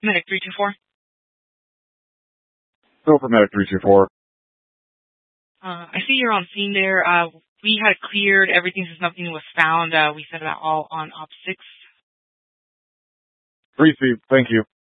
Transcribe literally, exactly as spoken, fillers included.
Medic three two four. Go for Medic three two four. Uh, I see you're on scene there. Uh, we had cleared everything since nothing was found. Uh, we set it all on op six. Received. Thank you.